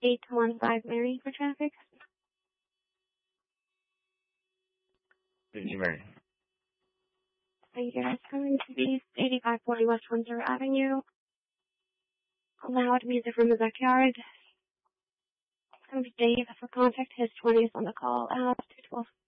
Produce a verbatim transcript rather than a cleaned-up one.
eight one five Mary for traffic. Thank you, Mary. Thank you. That's coming to be eighty-five forty West Windsor Avenue. Loud music from the backyard. It's going to be Dave. For contact, his twenty is on the call out. two twelve